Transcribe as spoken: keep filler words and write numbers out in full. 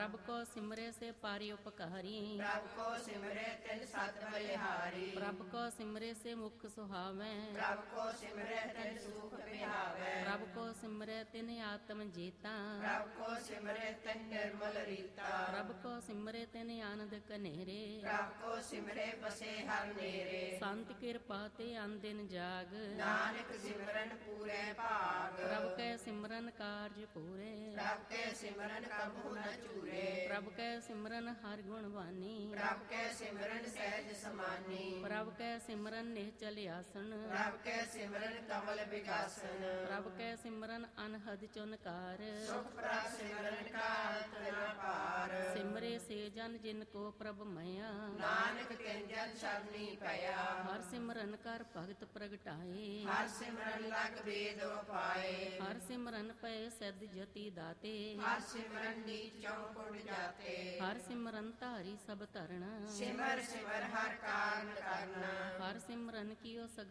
ਪ੍ਰਭ ਕੋ ਸਿਮਰੇ ਸੇ ਪਾਰੀ ਉਪਕਾਰੀ ਪ੍ਰਭ ਕੋ ਸਿਮਰੇ ਤਿਨ ਸਤ ਬਲਿਹਾਰੀ ਪ੍ਰਭ ਕੋ ਸਿਮਰੇ ਸੇ ਮੁਖ ਸੁਹਾਵੈ ਪ੍ਰਭ ਕੋ ਸਿਮਰੇ ਤਿਨ ਸੁਖ ਵਿਹਾਵੈ ਪ੍ਰਭ ਕੋ ਸਿਮਰੇ ਤਿਨ ਆਤਮ ਜੀਤਾ ਪ੍ਰਭ ਕੋ ਸਿਮਰੇ ਤਿਨ ਨਿਰਮਲ ਰੀਤਾ ਪ੍ਰਭ ਕੋ ਸਿਮਰੇ ਤਿਨ ਆਨੰਦ ਕਨੇਰੇ ਪ੍ਰਭ ਕੋ ਸਿਮਰੇ ਬਸੇ ਹਰ ਨੇਰੇ ਸੰਤ ਕਿਰਪਾ ਤੇ ਆਨੰਦਿਨ ਜਾਗ ਨਾਨਕ ਸਿਮਰਨ ਪੂਰੇ ਭਾਗ ਪ੍ਰਭ ਕੈ ਸਿਮਰਨ ਕਾਰਜ ਪੂਰੇ ਪ੍ਰਭ ਕੇ ਸਿਮਰਨ ਕਬਹੂ ਨ ਚੂਰੇ ਪ੍ਰਭ ਕੈ ਸਿਮਰਨ ਹਰ ਗੁਣ ਬਾਨੀ ਪ੍ਰਭ ਕੇ ਸਿਮਰਨ ਸਹਿਜ ਸਮਾਨੀ ਪ੍ਰਭ ਕੈ ਸਿਮਰਨ ਨਿਹਚਲ ਆਸਣ ਪ੍ਰਭ ਕੇ ਸਿਮਰਨ ਕਮਲ ਵਿਗਾਸਨ ਪ੍ਰਭ ਕੈ ਸਿਮਰਨ ਅਨਹਦ ਚੁਨਕਾਰ ਸੁਖ ਪ੍ਰਭ ਸਿਮਰਨ ਕਾ ਅੰਤ ਨ ਪਾਰ ਸਿਮਰੇ ਸੇ ਜਨ ਜਿਨ ਕੋ ਪ੍ਰਭ ਮਇਆ ਨਾਨਕ ਤਿਨ ਜਨ ਸਰਨੀ ਪਿਆ ਹਰ ਸਿਮਰਨ ਕਰ ਭਗਤ ਪ੍ਰਗਟਾਏ ਹਰ ਸਿਮਰਨ ਲਗ ਵੇਦ ਉਪਾਏ ਹਰ ਸਿਮਰਨ ਪਏ ਸਿੱਧ ਜਤੀ ਦਾਤੇ ਹਰ ਸਿਮਰਨ ਨੀਚ ਚੌਪੜ ਜਾਤੇ ਹਰ ਸਿਮਰਨ ਧਾਰੀ ਸਭ ਧਰਣਾ ਸਿਮਰ ਸਿਮਰ ਹਰ ਕਾਰਨ ਕਰਨਾ ਹਰ ਸਿਮਰਨ ਕੀਓ ਸਗਲ